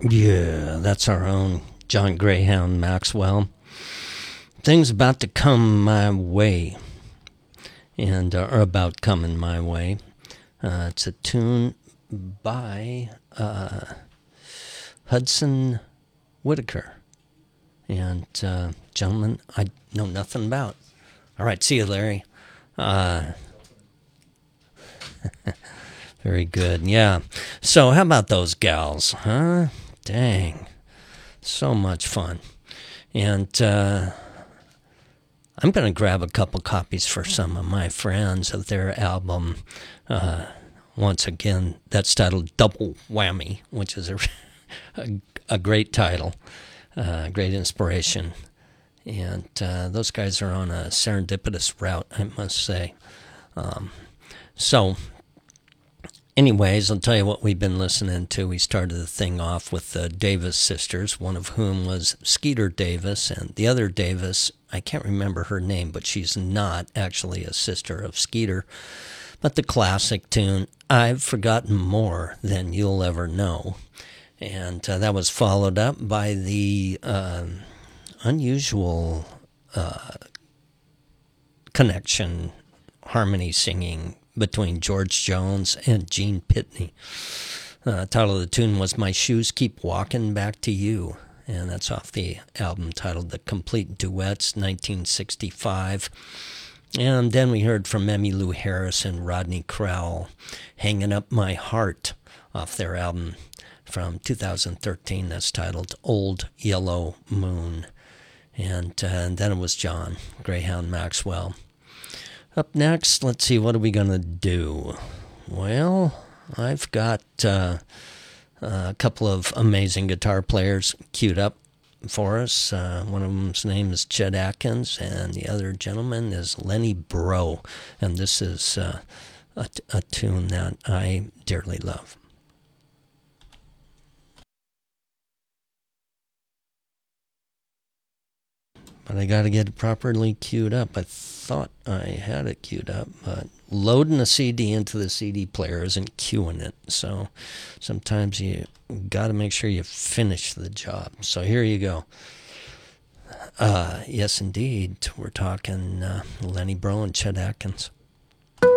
Yeah, that's our own John Greyhound Maxwell. Things about to come my way, and are about coming my way. It's a tune by Hudson Whitaker. And, gentlemen, I know nothing about. All right, see you, Larry. Very good, yeah. So, how about those gals, huh? Dang, so much fun. And I'm going to grab a couple copies for some of my friends of their album. Once again, that's titled Double Whammy, which is a great title, great inspiration. And those guys are on a serendipitous route, I must say. So, anyways, I'll tell you what we've been listening to. We started the thing off with the Davis sisters, one of whom was Skeeter Davis, and the other Davis, I can't remember her name, but she's not actually a sister of Skeeter. But the classic tune, I've Forgotten More Than You'll Ever Know. And that was followed up by the unusual connection, harmony singing between George Jones and Gene Pitney. Title of the tune was My Shoes Keep Walking Back to You, and that's off the album titled The Complete Duets, 1965. And then we heard from Emmylou Harris and Rodney Crowell, Hanging Up My Heart, off their album from 2013 that's titled Old Yellow Moon. And then it was John Greyhound Maxwell. Up next, let's see, what are we going to do? Well, I've got a couple of amazing guitar players queued up for us. One of them's name is Chet Atkins, and the other gentleman is Lenny Breau. And this is a tune that I dearly love. But I got to get it properly queued up. I thought I had it queued up, but loading a CD into the CD player isn't queuing it. So sometimes you got to make sure you finish the job. So here you go. Yes, indeed. We're talking Lenny Breau and Chet Atkins.